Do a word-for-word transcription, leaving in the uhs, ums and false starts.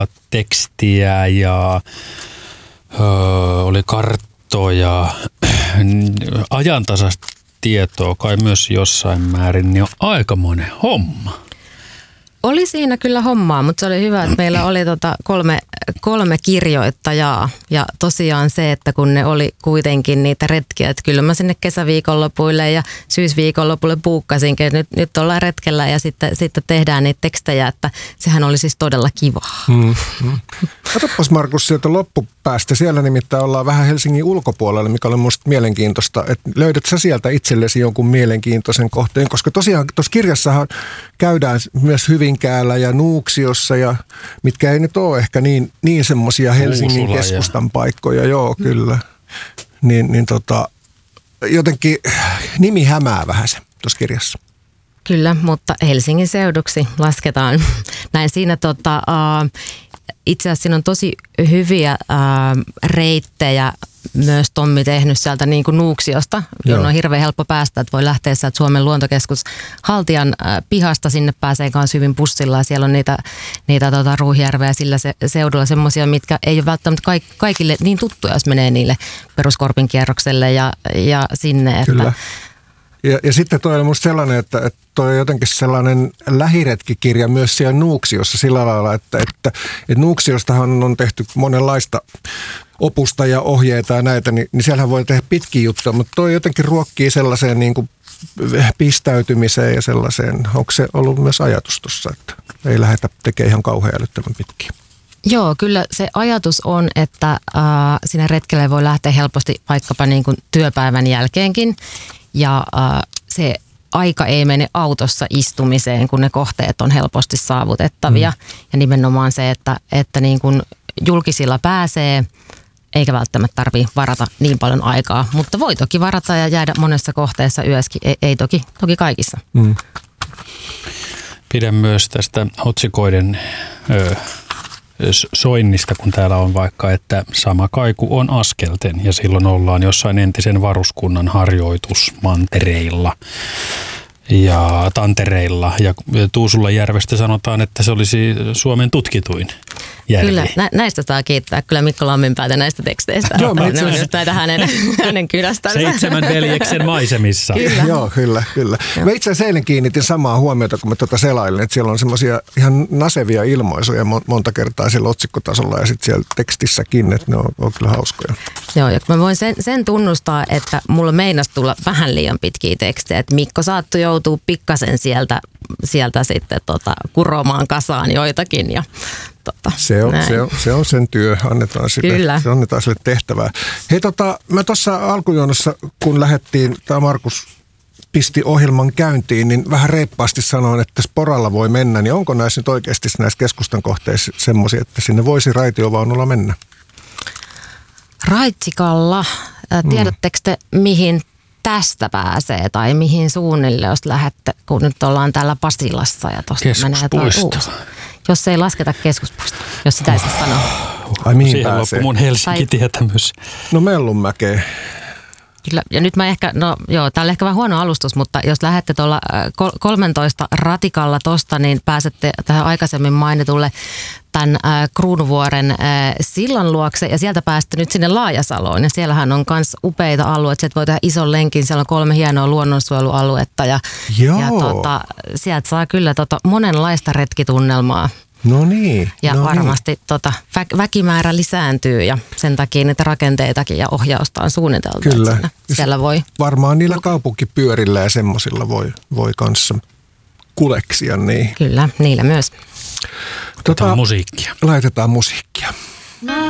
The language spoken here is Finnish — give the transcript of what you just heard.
tekstiä ja ö, oli karttoja, ajantasaista tietoa kai myös jossain määrin, niin on aikamoinen homma. Oli siinä kyllä hommaa, mutta se oli hyvä, että meillä oli tota kolme, kolme kirjoittajaa. Ja tosiaan se, että kun ne oli kuitenkin niitä retkiä, että kyllä mä sinne kesäviikonlopuille ja syysviikonlopuille buukkasinkin, että nyt, nyt ollaan retkellä ja sitten, sitten tehdään niitä tekstejä, että sehän oli siis todella kivaa. Mm, mm. Katsopas Markus sieltä loppupäästä, siellä nimittäin ollaan vähän Helsingin ulkopuolella, mikä on musta mielenkiintoista, että löydät sä sieltä itsellesi jonkun mielenkiintoisen kohteen, koska tosiaan tuossa kirjassahan käydään myös Hyvinkäällä ja Nuuksiossa, ja mitkä ei nyt ole ehkä niin, niin semmoisia Helsingin Uusula keskustan ja paikkoja, joo kyllä. Niin, niin tota, jotenkin nimi hämää vähän se tuossa kirjassa. Kyllä, mutta Helsingin seuduksi lasketaan. Näin siinä tota, uh, itse asiassa siinä on tosi hyviä uh, reittejä myös Tommi tehnyt sieltä niin kuin Nuuksiosta, jonne on hirveän helppo päästä, että voi lähteä sieltä Suomen luontokeskus Haltian uh, pihasta, sinne pääsee kanssa hyvin bussilla ja siellä on niitä, niitä tota, Ruuhijärveä sillä se, seudulla semmoisia, mitkä ei ole välttämättä kaik, kaikille niin tuttuja, jos menee niille peruskorpin kierrokselle ja, ja sinne, että Kyllä. Ja, ja sitten toi on musta sellainen, että, että toi on jotenkin sellainen lähiretkikirja myös siellä Nuuksiossa sillä lailla, että, että, että Nuuksiostahan on tehty monenlaista opusta ja ohjeita ja näitä, niin, niin siellähän voi tehdä pitkiä juttuja, mutta toi jotenkin ruokkii sellaiseen niin kuin pistäytymiseen ja sellaiseen. Onko se ollut myös ajatus tuossa, että ei lähdetä tekemään ihan kauhean älyttömän pitkiä? Joo, kyllä se ajatus on, että äh, siinä retkelle voi lähteä helposti vaikkapa niin kuin työpäivän jälkeenkin. Ja äh, se aika ei mene autossa istumiseen, kun ne kohteet on helposti saavutettavia. Mm. Ja nimenomaan se, että, että niin kun julkisilla pääsee, eikä välttämättä tarvitse varata niin paljon aikaa. Mutta voi toki varata ja jäädä monessa kohteessa yöskin, ei, ei toki, toki kaikissa. Mm. Pidän myös tästä otsikoiden ö, soinnista, kun täällä on vaikka, että sama kaiku on askelten ja silloin ollaan jossain entisen varuskunnan harjoitusmantereilla ja tantereilla ja Tuusulanjärvestä sanotaan, että se olisi Suomen tutkituin järvi. Kyllä, nä- näistä saa kiittää kyllä Mikko Lamminpäätä näistä teksteistä. Joo, ne on just näitä hänen, hänen kylästänsä. Seitsemän veljeksen maisemissa. Kyllä. Joo, kyllä, kyllä. Joo. Mä itse asiassa eilen kiinnitin samaa huomiota, kun mä tuota selailin, että siellä on semmoisia ihan nasevia ilmaisuja monta kertaa siellä otsikkotasolla ja sitten siellä tekstissäkin, että ne on, on kyllä hauskoja. Joo, ja mä voin sen, sen tunnustaa, että mulla meinasi tulla vähän liian pitkiä tekstejä, että Mikko saattoi joutua pikkasen sieltä, sieltä sitten tota, kuromaan kasaan joitakin ja tota, se, on, se, on, se on sen työ, annetaan sille, Kyllä. annetaan sille tehtävää. Hei tota, mä tuossa alkujonossa, kun lähdettiin, tämä Markus pisti ohjelman käyntiin, niin vähän reippaasti sanoin, että sporalla voi mennä, niin onko näissä nyt oikeasti näissä keskustan kohteissa semmoisia, että sinne voisi raitiovaunulla mennä? Raitsikalla, tiedättekö te mihin tästä pääsee tai mihin suunnille, jos lähdette, kun nyt ollaan täällä Pasilassa ja tuosta menee tuo uusi. Jos ei lasketa keskuspuisto, jos sitä ei saa sanoa. Ai mihin Siihen pääsee? loppu mun Helsinki-tietämys. No Mellunmäkeen. Kyllä, ja nyt mä ehkä, no joo, tää oli ehkä vähän huono alustus, mutta jos lähdette tuolla kolmetoista ratikalla tosta, niin pääsette tähän aikaisemmin mainitulle tämän äh, Kruunuvuoren äh, sillan luokse ja sieltä pääsette nyt sinne Laajasaloon ja siellähän on myös upeita alueita, sieltä voi tehdä ison lenkin, siellä on kolme hienoa luonnonsuojelualuetta ja, ja tota, sieltä saa kyllä tota monenlaista retkitunnelmaa. No niin. Ja no varmasti niin. tota, vä- väkimäärä lisääntyy ja sen takia niitä rakenteitakin ja ohjausta on suunniteltu. Kyllä. Siellä voi. Varmaan niillä kaupunkipyörillä ja semmosilla voi, voi kanssa kuleksia. Niin. Kyllä, niillä myös. Tota, musiikkia. Laitetaan musiikkia.